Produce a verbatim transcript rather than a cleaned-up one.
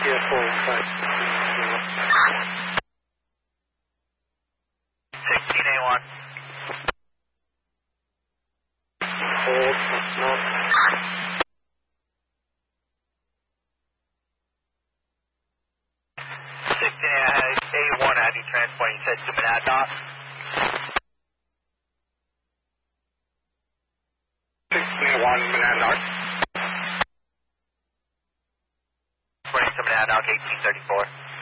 Sierra four one five. sixteen A one. Hold, north. sixteen A one, have you transport? You said to Monadnock? sixteen A one, Monadnock. Running to Monadnock, eighteen thirty-four.